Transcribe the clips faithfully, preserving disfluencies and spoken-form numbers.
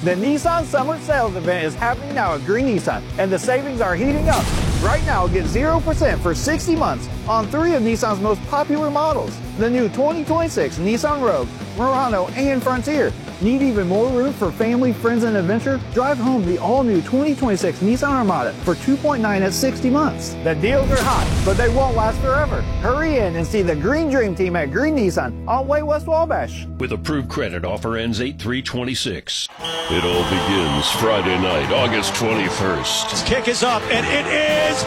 The Nissan Summer Sales Event is happening now at Green Nissan, and the savings are heating up. Right now, get zero percent for sixty months on three of Nissan's most popular models. The new twenty twenty-six Nissan Rogue, Murano, and Frontier. Need even more room for family, friends, and adventure? Drive home the all-new twenty twenty-six Nissan Armada for two point nine at sixty months. The deals are hot, but they won't last forever. Hurry in and see the Green Dream Team at Green Nissan on Way West Wabash. With approved credit, offer ends eight three twenty-six. It all begins Friday night, August twenty-first. This kick is up, and it is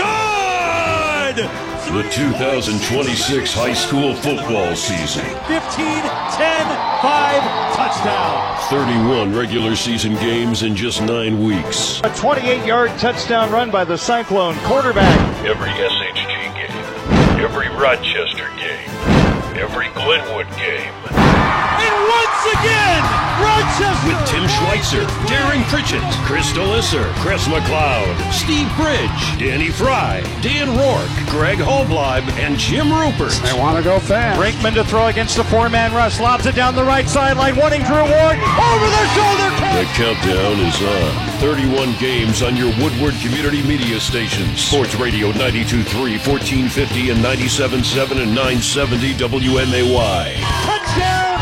good! The two thousand twenty-six high school football season. fifteen, ten, five, touchdown. thirty-one regular season games in just nine weeks. A twenty-eight-yard touchdown run by the Cyclone quarterback. Every S H G game, every Rochester game, every Glenwood game. And once again, Rochester! With Tim Schweitzer, Darren Pritchett, Chris DeLisser, Chris McLeod, Steve Bridge, Danny Fry, Dan Rourke, Greg Holbleib, and Jim Rupert. They want to go fast. Brinkman to throw against the four-man rush. Lobs it down the right sideline, wanting Drew Ward. Over the shoulder catch! The countdown is on. thirty-one games on your Woodward Community Media stations. Sports Radio ninety-two point three, fourteen fifty, and ninety-seven point seven and nine seventy W M A Y. Touchdown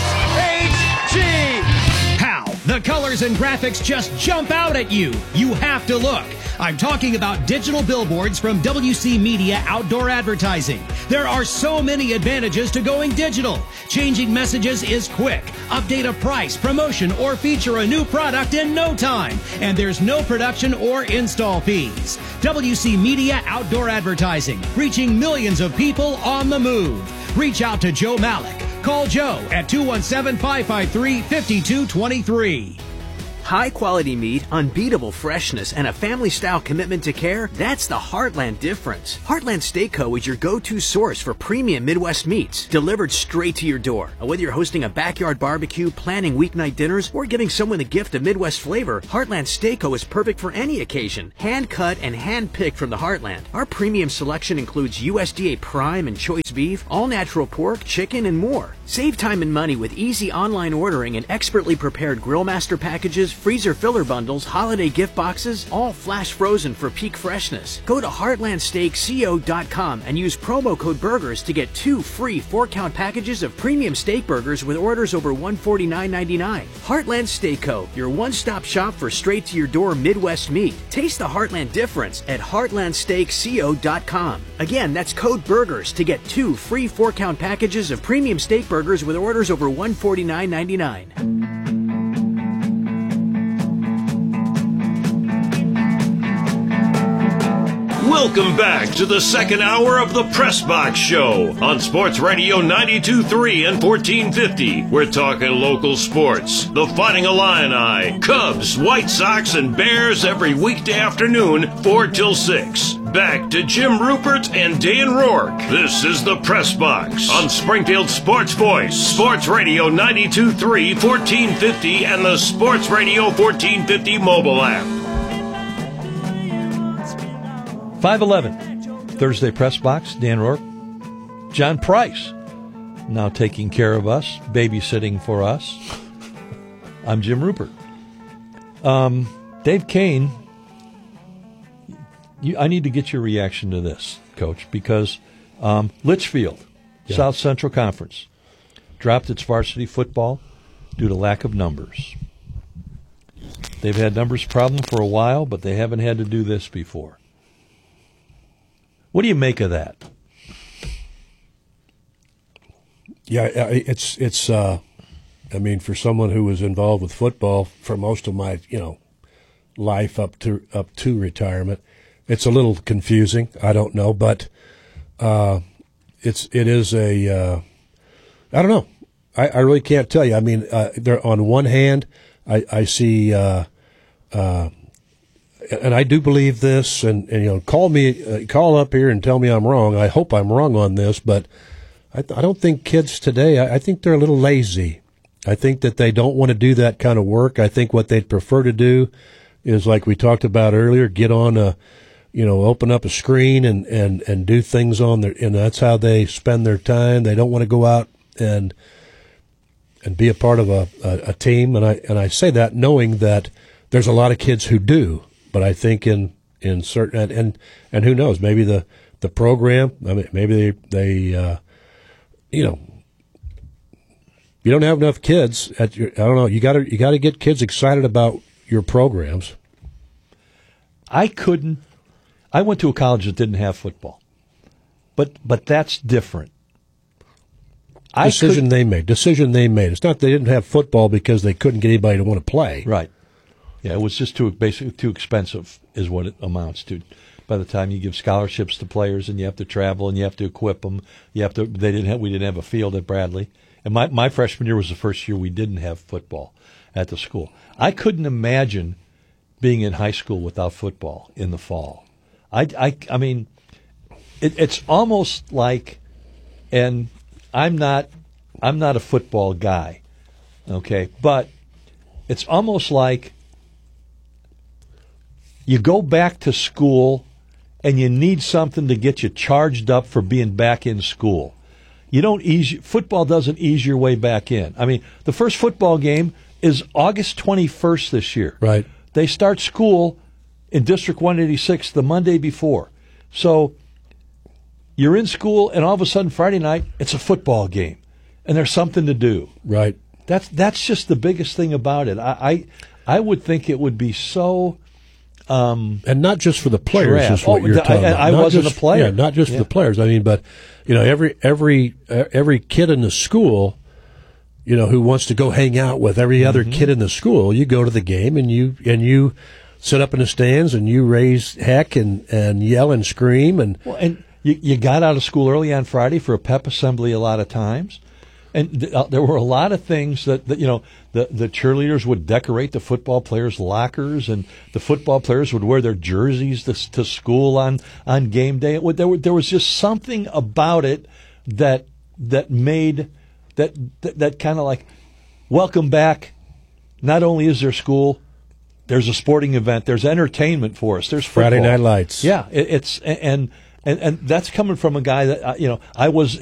S H G! How? The colors and graphics just jump out at you. You have to look. I'm talking about digital billboards from W C Media Outdoor Advertising. There are so many advantages to going digital. Changing messages is quick. Update a price, promotion, or feature a new product in no time. And there's no production or install fees. W C Media Outdoor Advertising, reaching millions of people on the move. Reach out to Joe Malik. Call Joe at two one seven, five five three, five two two three. High-quality meat, unbeatable freshness, and a family-style commitment to care, that's the Heartland difference. Heartland Steak Co. is your go-to source for premium Midwest meats, delivered straight to your door. And whether you're hosting a backyard barbecue, planning weeknight dinners, or giving someone a gift of Midwest flavor, Heartland Steak Co. is perfect for any occasion. Hand-cut and hand-picked from the Heartland. Our premium selection includes U S D A Prime and Choice Beef, all-natural pork, chicken, and more. Save time and money with easy online ordering and expertly prepared Grill Master packages, freezer filler bundles, holiday gift boxes, all flash frozen for peak freshness. Go to heartland steak co dot com and use promo code BURGERS to get two free four-count packages of premium steak burgers with orders over one hundred forty-nine ninety-nine. Heartland Steak Co., your one-stop shop for straight-to-your-door Midwest meat. Taste the Heartland difference at heartland steak co dot com. Again, that's code BURGERS to get two free four-count packages of premium steak burgers with orders over one hundred forty-nine ninety-nine. Welcome back to the second hour of the Press Box Show on Sports Radio ninety-two point three and fourteen fifty. We're talking local sports, the Fighting Illini, Cubs, White Sox, and Bears every weekday afternoon, four till six. Back to Jim Rupert and Dan Rourke. This is the Press Box on Springfield's Sports Voice, Sports Radio ninety-two point three, fourteen fifty, and the Sports Radio fourteen fifty mobile app. five eleven, Thursday Press Box, Dan Rourke. John Price, now taking care of us, babysitting for us. I'm Jim Rupert. Um, Dave Kane, you, I need to get your reaction to this, Coach, because um, Litchfield, yeah. South Central Conference, dropped its varsity football due to lack of numbers. They've had numbers problem for a while, but they haven't had to do this before. What do you make of that? Yeah, it's it's. Uh, I mean, for someone who was involved with football for most of my you know life up to up to retirement, it's a little confusing. I don't know, but uh, it's it is a. Uh, I don't know. I, I really can't tell you. I mean, uh, there on one hand, I I see. Uh, uh, And I do believe this, and, and you know, call me, uh, call up here and tell me I'm wrong. I hope I'm wrong on this, but I, I don't think kids today. I, I think they're a little lazy. I think that they don't want to do that kind of work. I think what they'd prefer to do is, like we talked about earlier, get on a, you know, open up a screen and and and do things on their, and that's how they spend their time. They don't want to go out and. and be a part of a, a, a team. And I and I say that knowing that there's a lot of kids who do, but I think in in certain and and, and who knows, maybe the, the program, I mean, maybe they they uh, you know, you don't have enough kids at your, I don't know, you got to you got to get kids excited about your programs. I couldn't. I went to a college that didn't have football, but but that's different. I Decision could, they made. Decision they made. It's not they didn't have football because they couldn't get anybody to want to play. Right. Yeah, it was just too basically too expensive, is what it amounts to. By the time you give scholarships to players and you have to travel and you have to equip them, you have to. They didn't have. We didn't have a field at Bradley, and my my freshman year was the first year we didn't have football at the school. I couldn't imagine being in high school without football in the fall. I, I, I mean, it, it's almost like, and I'm not, I'm not a football guy, okay, but it's almost like you go back to school and you need something to get you charged up for being back in school. You don't ease, football doesn't ease your way back in. I mean, the first football game is August twenty-first this year. Right. They start school in District one eighty-six the Monday before. So you're in school, and all of a sudden Friday night, it's a football game, and there's something to do. Right. That's that's just the biggest thing about it. I I, I would think it would be so. Um, and not just for the players, draft. is what oh, you're the, talking I, about. I Not wasn't just, a player. Yeah, not just yeah. for the players. I mean, but you know, every every uh, every kid in the school, you know, who wants to go hang out with every other mm-hmm. kid in the school, you go to the game and you and you sit up in the stands and you raise heck and, and yell and scream and well, and you you got out of school early on Friday for a pep assembly a lot of times, and th- uh, there were a lot of things that, that you know the the cheerleaders would decorate the football players' lockers, and the football players would wear their jerseys to, to school on, on game day. It would, there were, there was just something about it that that made that that, that kind of like welcome back. Not only is there school, there's a sporting event, there's entertainment for us. There's football. Friday Night Lights. Yeah, it, it's and and and that's coming from a guy that uh, you know I was